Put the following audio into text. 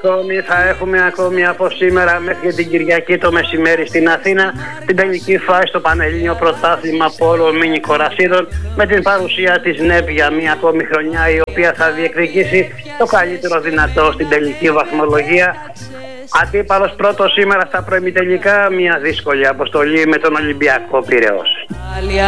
θα έχουμε ακόμη από σήμερα μέχρι την Κυριακή το μεσημέρι στην Αθήνα την τελική φάση στο Πανελλήνιο Πρωτάθλημα Πόλο Μίνι Κορασίδων, με την παρουσία της ΝΕΠ για μία ακόμη χρονιά, η οποία θα διεκδικήσει το καλύτερο δυνατό στην τελική βαθμολογία. Αντίπαλος πρώτος σήμερα στα προημιτελικά, μια δύσκολη αποστολή με τον Ολυμπιακό Πειραιώς.